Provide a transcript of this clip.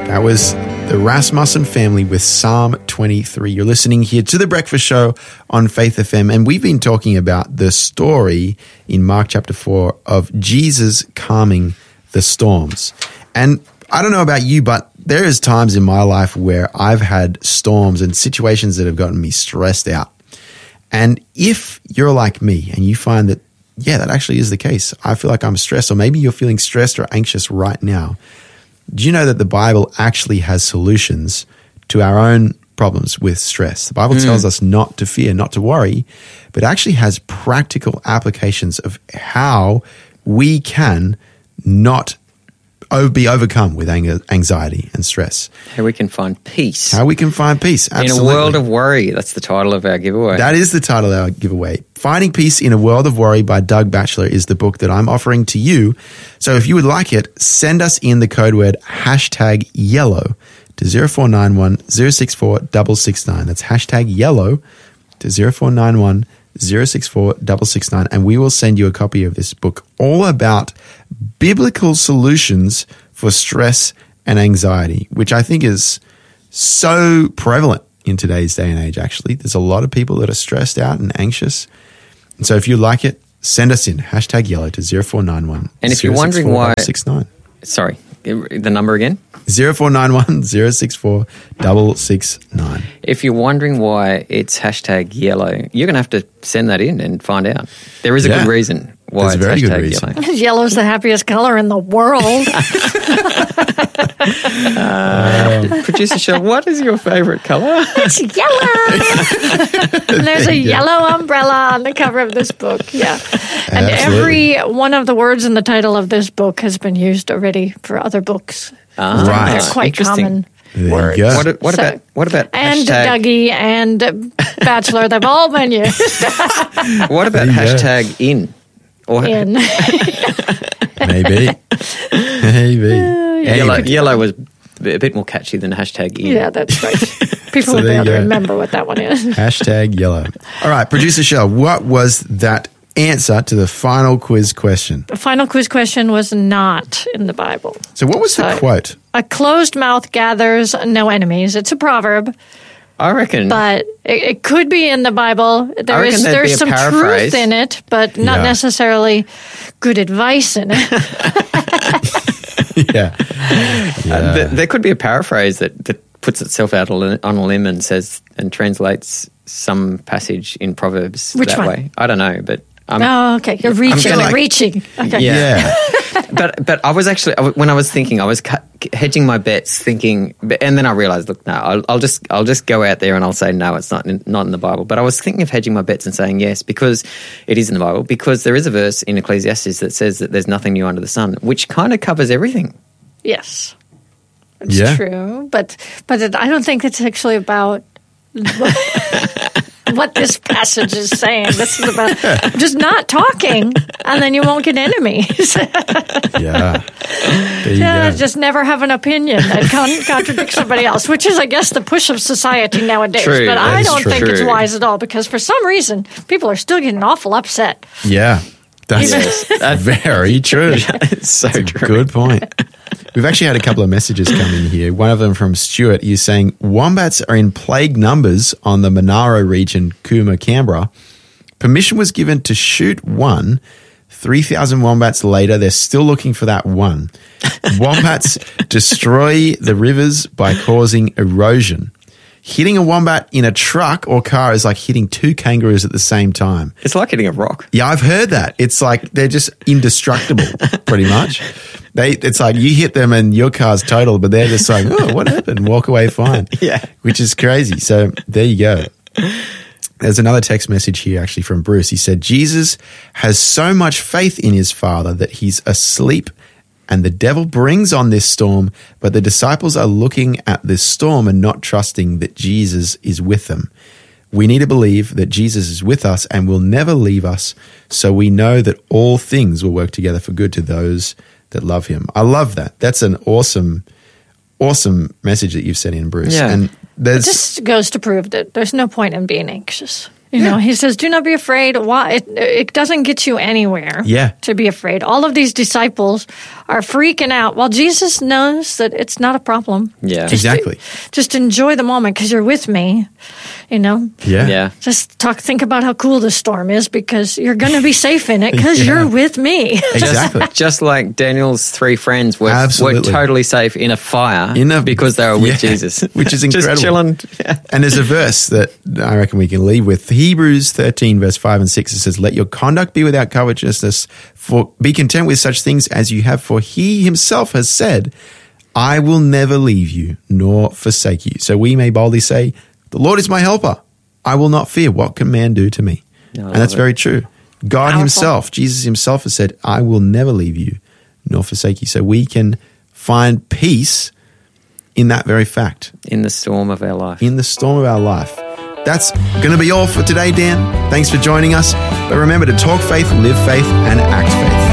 That was the Rasmussen family with Psalm 23. You're listening here to The Breakfast Show on Faith FM, and we've been talking about the story in Mark chapter 4 of Jesus calming the storms. And I don't know about you, but there is times in my life where I've had storms and situations that have gotten me stressed out. And if you're like me and you find that, yeah, that actually is the case, I feel like I'm stressed, or maybe you're feeling stressed or anxious right now, do you know that the Bible actually has solutions to our own problems with stress? The Bible tells us not to fear, not to worry, but actually has practical applications of how we can not be overcome with anxiety and stress. How we can find peace. How we can find peace, absolutely. In a world of worry. That's the title of our giveaway. That is the title of our giveaway. Finding Peace in a World of Worry by Doug Batchelor is the book that I'm offering to you. So if you would like it, send us in the code word #yellow to 0491 064 669. That's #yellow to 0491 064 669, and we will send you a copy of this book all about biblical solutions for stress and anxiety, which I think is so prevalent in today's day and age, actually. There's a lot of people that are stressed out and anxious. And so if you like it, send us in #yellow to 0491 And if you're wondering why... 669. Sorry, the number again? 0491 064 669. If you're wondering why it's #yellow, you're going to have to send that in and find out. There is a good reason why There's a it's very good reason. #yellow. Yellow's the happiest color in the world. Producer Shell, what is your favourite colour? It's yellow. And there's a yellow umbrella on the cover of this book. Yeah. And Absolutely. every one of the words in the title of this book has been used already for other books. Right. They're quite Interesting. common There words. you go. What about And hashtag? Dougie and Bachelor, they've all been used What about There you go. #in? Or in. Maybe. Yellow was a bit more catchy than #in. Yeah, that's right. People So will be there able you to go. remember what that one is. #yellow. All right, Producer Shell, what was that answer to the final quiz question? The final quiz question was not in the Bible. So what was the So- quote? A closed mouth gathers no enemies. It's a proverb, I reckon. but it could be in the Bible. reckon there'd be There's a some paraphrase. truth in it, but not Yeah. necessarily good advice in it. Yeah. There could be a paraphrase that puts itself out on a limb and says and translates some passage in Proverbs Which that one? way. I don't know, but Oh, okay. You're reaching. gonna- Reaching. Okay. Yeah. But I was actually when I was thinking, I was hedging my bets, thinking, and then I realized, look, no, I'll just go out there and I'll say no, it's not in the Bible. But I was thinking of hedging my bets and saying yes because it is in the Bible, because there is a verse in Ecclesiastes that says that there's nothing new under the sun, which kind of covers everything. Yes. It's Yeah. true. But I don't think it's actually about what this passage is saying. This is about just not talking, and then you won't get enemies. Yeah. There you Yeah, go. just never have an opinion that contradicts somebody else, which is, I guess, the push of society nowadays. True, But that I is don't think it's true. wise at all, because for some reason, people are still getting awful upset. Yeah. That's very true. It's so That's a true. good point. We've actually had a couple of messages come in here. One of them from Stuart. He's saying wombats are in plague numbers on the Monaro region, Cooma, Canberra. Permission was given to shoot one. 3,000 wombats later, they're still looking for that one. Wombats destroy the rivers by causing erosion. Hitting a wombat in a truck or car is like hitting two kangaroos at the same time. It's like hitting a rock. Yeah, I've heard that. It's like they're just indestructible, pretty much. It's like you hit them and your car's totaled, but they're just like, oh, what happened? Walk away fine. Yeah. Which is crazy. So there you go. There's another text message here actually from Bruce. He said, Jesus has so much faith in his Father that he's asleep and the devil brings on this storm, but the disciples are looking at this storm and not trusting that Jesus is with them. We need to believe that Jesus is with us and will never leave us, so we know that all things will work together for good to those that love him. I love that. That's an awesome message that you've sent in, Bruce. Yeah. And It just goes to prove that there's no point in being anxious. You know, he says, do not be afraid. Why? It doesn't get you anywhere to be afraid. All of these disciples are freaking out while Jesus knows that it's not a problem. Yeah. Exactly. Just enjoy the moment because you're with me, you know. Yeah. Just think about how cool the storm is because you're going to be safe in it because you're with me. Exactly. Just like Daniel's 3 friends were totally safe in a fire because they were with Jesus. Which is incredible. Just chilling. Yeah. And there's a verse that I reckon we can leave with. Hebrews 13, verse 5 and 6, it says, let your conduct be without covetousness, for be content with such things as you have, for he himself has said, I will never leave you nor forsake you. So we may boldly say, the Lord is my helper. I will not fear. What can man do to me? And that's very true. God himself, Jesus himself has said, I will never leave you nor forsake you. So we can find peace in that very fact. In the storm of our life. In the storm of our life. That's going to be all for today, Dan. Thanks for joining us. But remember to talk faith, live faith, and act faith.